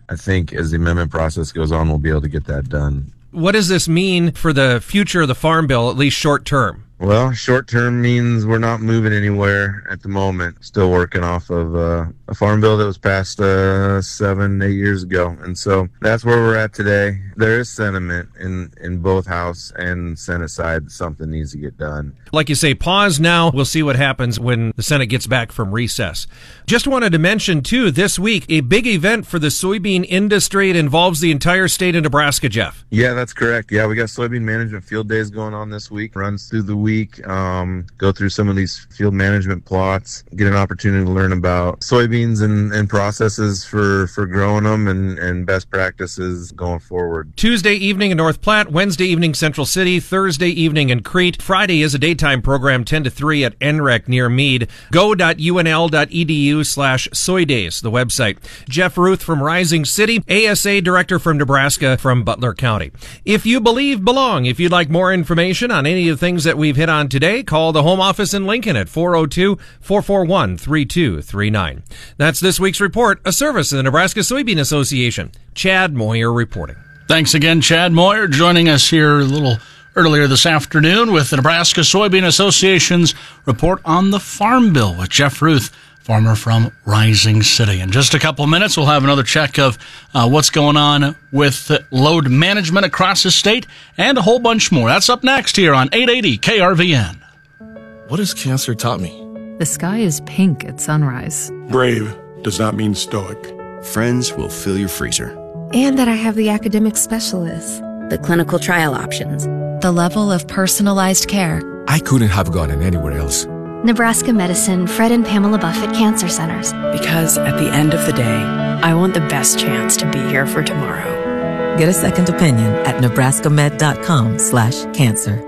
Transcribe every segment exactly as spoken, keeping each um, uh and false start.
I think as the amendment process goes on, we'll be able to get that done. What does this mean for the future of the Farm Bill, at least short term? Well, short term means we're not moving anywhere at the moment. Still working off of uh, a farm bill that was passed uh, seven, eight years ago. And so that's where we're at today. There is sentiment in, in both House and Senate side that something needs to get done. Like you say, pause now. We'll see what happens when the Senate gets back from recess. Just wanted to mention, too, this week, a big event for the soybean industry. It involves the entire state of Nebraska, Jeff. Yeah, that's correct. Yeah, we got soybean management field days going on this week. Runs through the week. week, um, go through some of these field management plots, get an opportunity to learn about soybeans and, and processes for, for growing them and, and best practices going forward. Tuesday evening in North Platte, Wednesday evening Central City, Thursday evening in Crete. Friday is a daytime program ten to three at N R E C near Meade. go.unl.edu slash soy days, the website. Jeff Ruth from Rising City, A S A Director from Nebraska from Butler County. If you believe, belong. If you'd like more information on any of the things that we've hit on today, call the home office in Lincoln at four oh two, four four one, three two three nine. That's this week's report, a service of the Nebraska Soybean Association. Chad Moyer reporting. Thanks again, Chad Moyer, joining us here a little earlier this afternoon with the Nebraska Soybean Association's report on the Farm Bill with Jeff Ruth, farmer from Rising City. In just a couple of minutes, we'll have another check of uh, what's going on with load management across the state and a whole bunch more. That's up next here on eight eighty K R V N. What has cancer taught me? The sky is pink at sunrise. Brave does not mean stoic. Friends will fill your freezer. And that I have the academic specialists. The clinical trial options. The level of personalized care. I couldn't have gotten anywhere else. Nebraska Medicine, Fred and Pamela Buffett Cancer Centers. Because at the end of the day, I want the best chance to be here for tomorrow. Get a second opinion at nebraskamed.com slash cancer.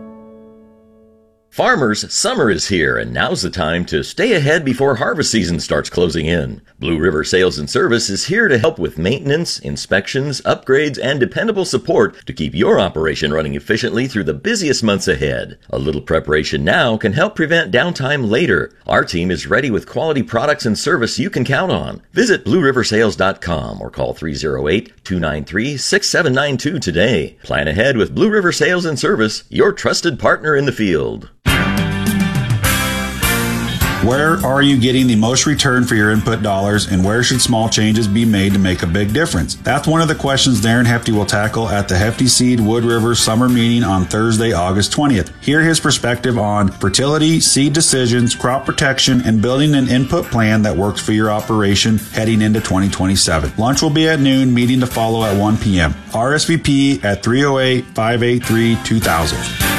Farmers, summer is here, and now's the time to stay ahead before harvest season starts closing in. Blue River Sales and Service is here to help with maintenance, inspections, upgrades, and dependable support to keep your operation running efficiently through the busiest months ahead. A little preparation now can help prevent downtime later. Our team is ready with quality products and service you can count on. Visit blue river sales dot com or call three oh eight, two nine three, six seven nine two today. Plan ahead with Blue River Sales and Service, your trusted partner in the field. Where are you getting the most return for your input dollars, and where should small changes be made to make a big difference? That's one of the questions Darren Hefty will tackle at the Hefty Seed Wood River Summer Meeting on Thursday, August twentieth. Hear his perspective on fertility, seed decisions, crop protection, and building an input plan that works for your operation heading into twenty twenty-seven. Lunch will be at noon, meeting to follow at one p.m. R S V P at three oh eight, five eight three, two thousand.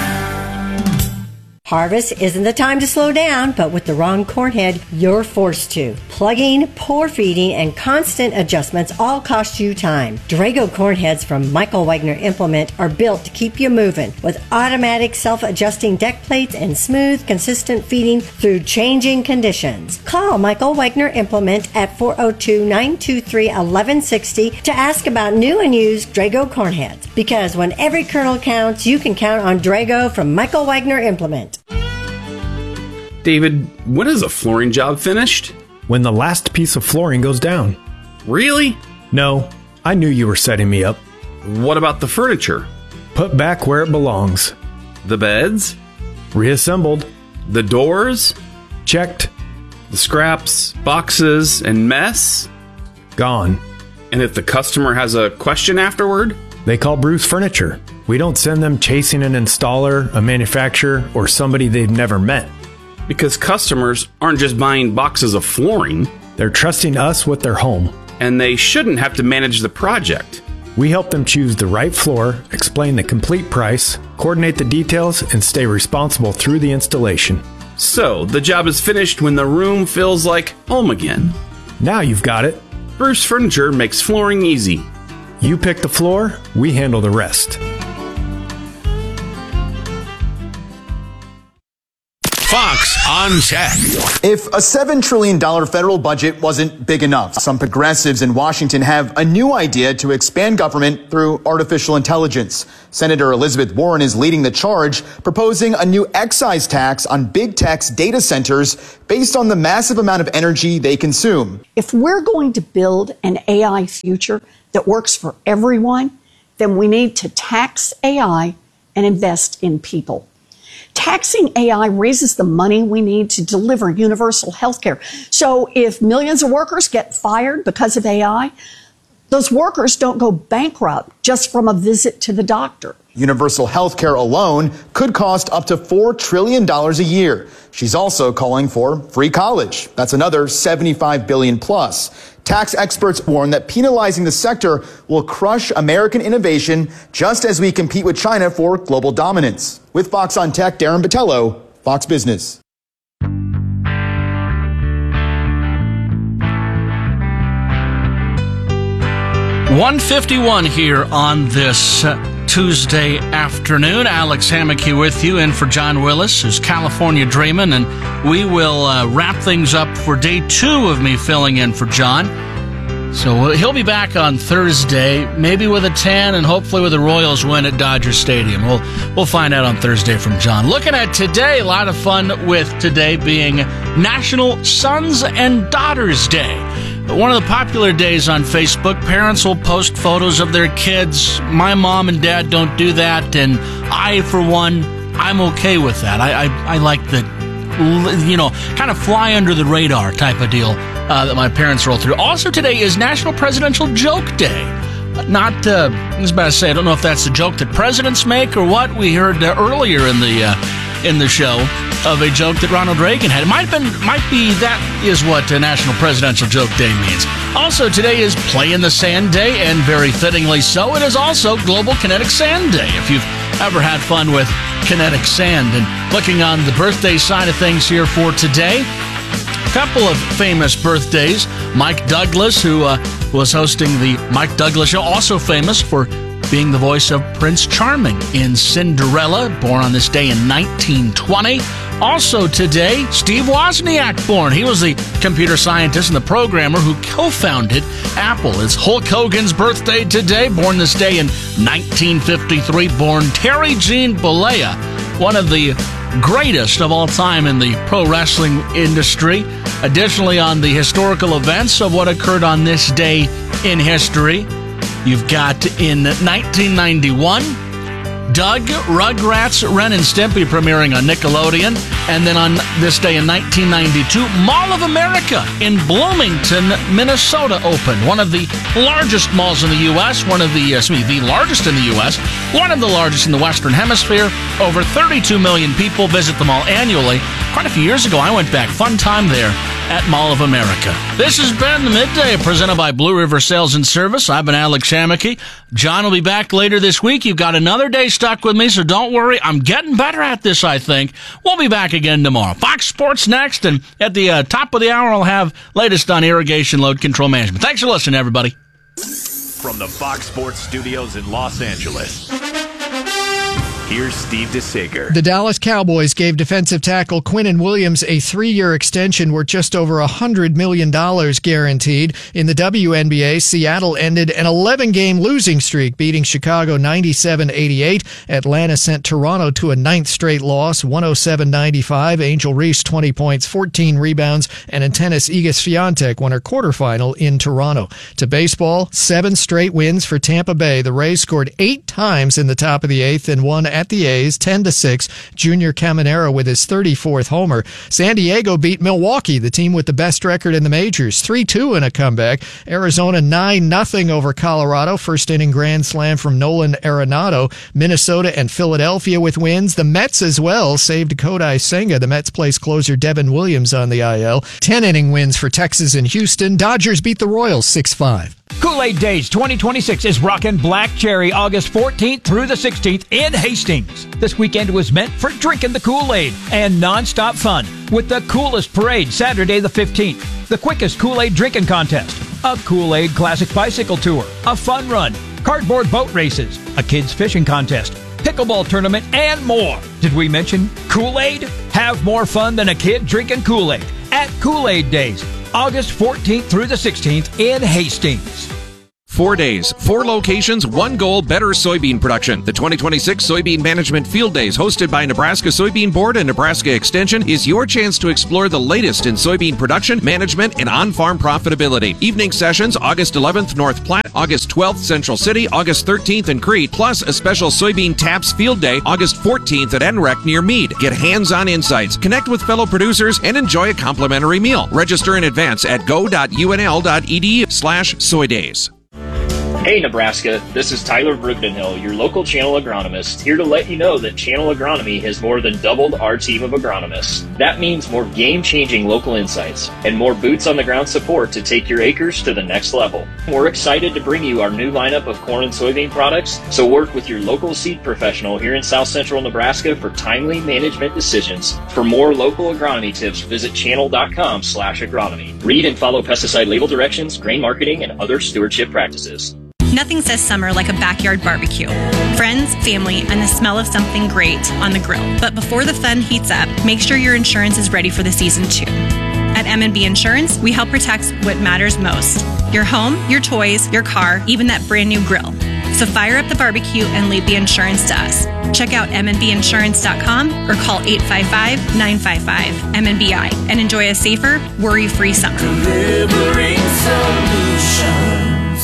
Harvest isn't the time to slow down, but with the wrong corn head, you're forced to. Plugging, poor feeding, and constant adjustments all cost you time. Drago corn heads from Michael Wagner Implement are built to keep you moving with automatic self-adjusting deck plates and smooth, consistent feeding through changing conditions. Call Michael Wagner Implement at four oh two, nine two three, one one six oh to ask about new and used Drago corn heads. Because when every kernel counts, you can count on Drago from Michael Wagner Implement. David, when is a flooring job finished? When the last piece of flooring goes down. Really? No, I knew you were setting me up. What about the furniture? Put back where it belongs. The beds? Reassembled. The doors? Checked. The scraps, boxes, and mess? Gone. And if the customer has a question afterward? They call Bruce Furniture. We don't send them chasing an installer, a manufacturer, or somebody they've never met. Because customers aren't just buying boxes of flooring. They're trusting us with their home. And they shouldn't have to manage the project. We help them choose the right floor, explain the complete price, coordinate the details, and stay responsible through the installation. So, the job is finished when the room feels like home again. Now you've got it. Bruce Furniture makes flooring easy. You pick the floor, we handle the rest. Fox on Tech. If a seven trillion dollars federal budget wasn't big enough, some progressives in Washington have a new idea to expand government through artificial intelligence. Senator Elizabeth Warren is leading the charge, proposing a new excise tax on big tech's data centers based on the massive amount of energy they consume. If we're going to build an A I future that works for everyone, then we need to tax A I and invest in people. Taxing A I raises the money we need to deliver universal health care. So if millions of workers get fired because of A I, those workers don't go bankrupt just from a visit to the doctor. Universal health care alone could cost up to four trillion dollars a year. She's also calling for free college. That's another seventy-five billion dollars plus. Tax experts warn that penalizing the sector will crush American innovation just as we compete with China for global dominance. With Fox on Tech, Darren Botello, Fox Business. one fifty-one here on this uh, Tuesday afternoon. Alex Hammocky with you, in for John Willis, who's California dreaming, and we will uh, wrap things up for day two of me filling in for John. So he'll be back on Thursday, maybe with a tan, and hopefully with a Royals win at Dodger Stadium. We'll we'll find out on Thursday from John. Looking at today, a lot of fun with today being National Sons and Daughters Day. One of the popular days on Facebook, parents will post photos of their kids. My mom and dad don't do that, and I, for one, I'm okay with that. I, I, I like the, you know, kind of fly under the radar type of deal uh, that my parents roll through. Also today is National Presidential Joke Day. Not, uh, I was about to say, I don't know if that's a joke that presidents make or what. We heard uh, earlier in the uh, in the show of a joke that Ronald Reagan had. It might have been, might be that is what uh, National Presidential Joke Day means. Also, today is Play in the Sand Day, and very fittingly so, it is also Global Kinetic Sand Day. If you've ever had fun with kinetic sand. And looking on the birthday side of things here for today, a couple of famous birthdays. Mike Douglas, who uh, was hosting the Mike Douglas Show, also famous for being the voice of Prince Charming in Cinderella, born on this day in nineteen twenty. Also today, Steve Wozniak born. He was the computer scientist and the programmer who co-founded Apple. It's Hulk Hogan's birthday today, born this day in nineteen fifty-three. Born Terry Jean Bollea, one of the greatest of all time in the pro wrestling industry. Additionally, on the historical events of what occurred on this day in history, you've got in nineteen ninety-one, Doug, Rugrats, Ren and Stimpy premiering on Nickelodeon. And then on this day in nineteen ninety-two, Mall of America in Bloomington, Minnesota opened. One of the largest malls in the U S, one of the, uh, excuse me, the largest in the U S, one of the largest in the Western Hemisphere. Over thirty-two million people visit the mall annually. Quite a few years ago, I went back. Fun time there at Mall of America. This has been the Midday, presented by Blue River Sales and Service. I've been Alex Hammocky. John will be back later this week. You've got another day stuck with me, so don't worry. I'm getting better at this, I think. We'll be back again tomorrow. Fox Sports next, and at the uh, top of the hour, I'll have latest on irrigation load control management. Thanks for listening, everybody. From the Fox Sports studios in Los Angeles, here's Steve DeSager. The Dallas Cowboys gave defensive tackle Quinnen Williams a three-year extension worth just over one hundred million dollars guaranteed. In the W N B A, Seattle ended an eleven-game losing streak, beating Chicago ninety-seven eighty-eight. Atlanta sent Toronto to a ninth straight loss, one oh seven ninety-five. Angel Reese, twenty points, fourteen rebounds, and in tennis, Iga Swiatek won her quarterfinal in Toronto. To baseball, seven straight wins for Tampa Bay. The Rays scored eight times in the top of the eighth and won at the A's ten to six. Junior Caminero with his thirty-fourth homer. San Diego beat Milwaukee, the team with the best record in the majors, three two in a comeback. Arizona nine nothing over Colorado. First inning grand slam from Nolan Arenado. Minnesota and Philadelphia with wins. The Mets as well saved Kodai Senga. The Mets placed closer Devin Williams on the I L. ten inning wins for Texas and Houston. Dodgers beat the Royals six five. Kool-Aid Days twenty twenty-six is rockin' Black Cherry August fourteenth through the sixteenth in Hastings. This weekend was meant for drinking the Kool-Aid and nonstop fun with the coolest parade Saturday the fifteenth, the quickest Kool-Aid drinking contest, a Kool-Aid Classic Bicycle Tour, a fun run, cardboard boat races, a kids fishing contest, pickleball tournament, and more. Did we mention Kool-Aid? Have more fun than a kid drinking Kool-Aid at Kool-Aid Days, August fourteenth through the sixteenth in Hastings. Four days, four locations, one goal, better soybean production. The twenty twenty-six Soybean Management Field Days, hosted by Nebraska Soybean Board and Nebraska Extension, is your chance to explore the latest in soybean production, management, and on-farm profitability. Evening sessions, August eleventh, North Platte, August twelfth, Central City, August thirteenth in Crete, plus a special Soybean Taps Field Day, August fourteenth at N R E C near Meade. Get hands-on insights, connect with fellow producers, and enjoy a complimentary meal. Register in advance at go.unl.edu slash soydays. Hey Nebraska, this is Tyler Brugdenhill, your local channel agronomist, here to let you know that Channel Agronomy has more than doubled our team of agronomists. That means more game-changing local insights and more boots-on-the-ground support to take your acres to the next level. We're excited to bring you our new lineup of corn and soybean products, so work with your local seed professional here in South Central Nebraska for timely management decisions. For more local agronomy tips, visit channel.com slash agronomy. Read and follow pesticide label directions, grain marketing, and other stewardship practices. Nothing says summer like a backyard barbecue. Friends, family, and the smell of something great on the grill. But before the fun heats up, make sure your insurance is ready for the season too. At M and B Insurance, we help protect what matters most. Your home, your toys, your car, even that brand new grill. So fire up the barbecue and leave the insurance to us. Check out m n b insurance dot com or call eight five five, nine five five, M N B I and enjoy a safer, worry-free summer. Delivering solutions.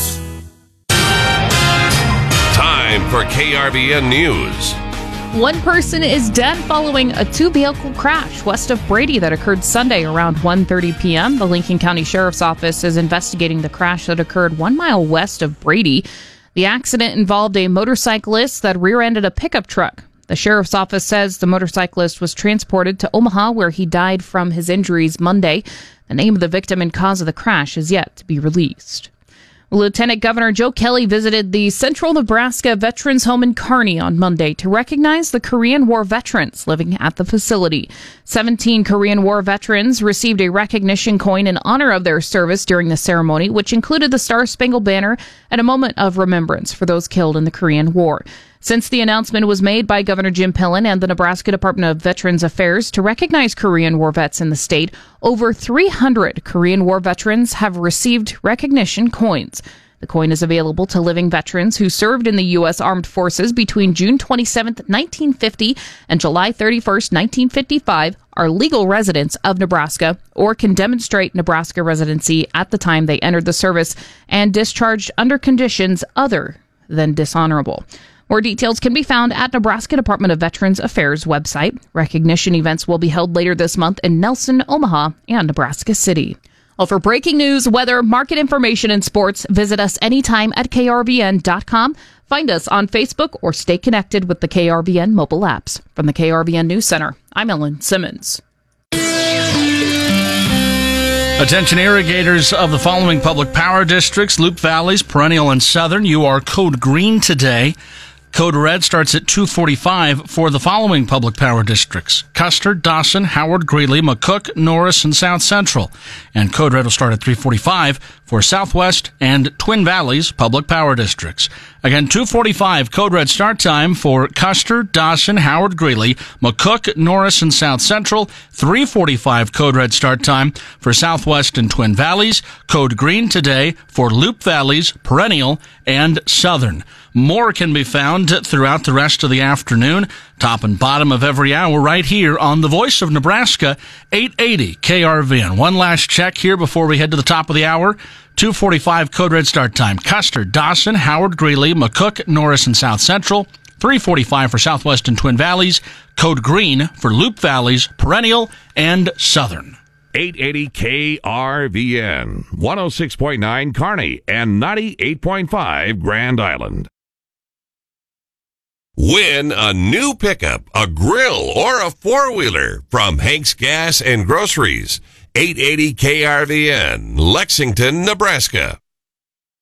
Time for K R V N News. One person is dead following a two-vehicle crash west of Brady that occurred Sunday around one thirty p.m. The Lincoln County Sheriff's Office is investigating the crash that occurred one mile west of Brady. The accident involved a motorcyclist that rear-ended a pickup truck. The Sheriff's Office says the motorcyclist was transported to Omaha, where he died from his injuries Monday. The name of the victim and cause of the crash is yet to be released. Lieutenant Governor Joe Kelly visited the Central Nebraska Veterans Home in Kearney on Monday to recognize the Korean War veterans living at the facility. seventeen Korean War veterans received a recognition coin in honor of their service during the ceremony, which included the Star-Spangled Banner and a moment of remembrance for those killed in the Korean War. Since the announcement was made by Governor Jim Pillen and the Nebraska Department of Veterans Affairs to recognize Korean War vets in the state, over three hundred Korean War veterans have received recognition coins. The coin is available to living veterans who served in the U S Armed Forces between June twenty-seventh, nineteen fifty and July thirty-first, nineteen fifty-five, are legal residents of Nebraska or can demonstrate Nebraska residency at the time they entered the service and discharged under conditions other than dishonorable. More details can be found at Nebraska Department of Veterans Affairs website. Recognition events will be held later this month in Nelson, Omaha, and Nebraska City. Well, for breaking news, weather, market information, and sports, visit us anytime at K R V N dot com. Find us on Facebook or stay connected with the K R V N mobile apps. From the K R V N News Center, I'm Ellen Simmons. Attention irrigators of the following public power districts: Loup Valleys, Perennial, and Southern. You are code green today. Code red starts at two forty-five for the following public power districts: Custer, Dawson, Howard, Greeley, McCook, Norris, and South Central. And code red will start at three forty-five for Southwest and Twin Valleys public power districts. Again, two forty-five code red start time for Custer, Dawson, Howard, Greeley, McCook, Norris, and South Central. three forty-five code red start time for Southwest and Twin Valleys. Code green today for Loup Valleys, Perennial, and Southern. More can be found throughout the rest of the afternoon, top and bottom of every hour, right here on the Voice of Nebraska, eight eighty K R V N. One last check here before we head to the top of the hour. two forty-five code red start time. Custer, Dawson, Howard, Greeley, McCook, Norris, and South Central. three forty-five for Southwest and Twin Valleys. Code green for Loup Valleys, Perennial, and Southern. eight eighty K R V N, one oh six point nine Kearney, and ninety-eight point five Grand Island. Win a new pickup, a grill, or a four-wheeler from Hank's Gas and Groceries. eight eighty K R V N, Lexington, Nebraska.